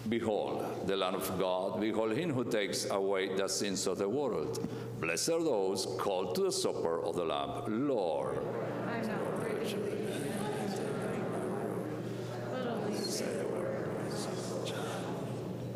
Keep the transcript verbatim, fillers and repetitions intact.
Behold, the Lamb of God. Behold, him who takes away the sins of the world. Blessed are those called to the supper of the Lamb. Lord, I am not worthy to be